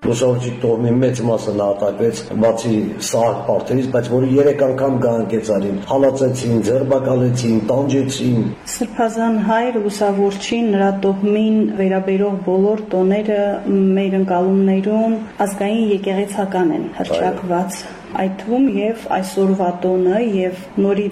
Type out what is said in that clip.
Լուսավորչի տոհմի մեծ մասը նահատակվեց բացի սահակ պարտերից, բայց որը 3 անգամ գանկեց արին, հալածեցին, ձերբակալեցին, տանջեցին։ Սրբազան հայր լուսավորչին, նրա տոհմին վերաբերող բոլոր տոները մեր ընկալումներում ազգային եկեղեցական են հռչակված, այդ թվում եւ այսօրվա տոնը եւ նորից